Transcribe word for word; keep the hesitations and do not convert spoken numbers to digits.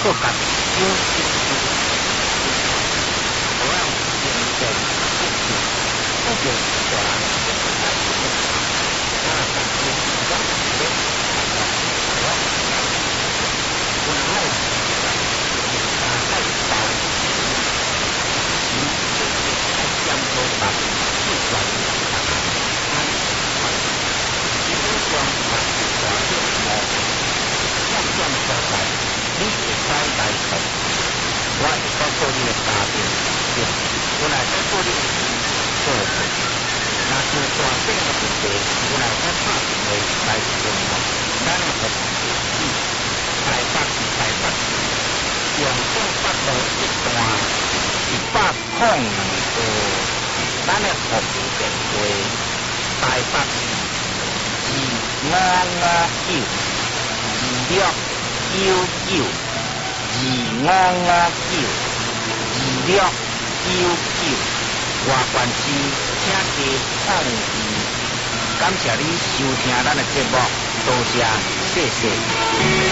各甲有一次，我让现在一次，不就大人就来一个，啊，但是我咧，我我爱大爱大，你就是爱将头发去转大爱，你不光把大就毛，要转出来。你会使来做，我会使做你的家庭，对，我来使做你的做伙。若是大小的问题，我来使拍电话来询问，咱的是台北台北市中正北路一段一百空二号，咱的服务电话台北市二五五九二六。九九二五五九二六九九，外观是请加抗议。感谢你收听咱的节目，多谢，谢谢。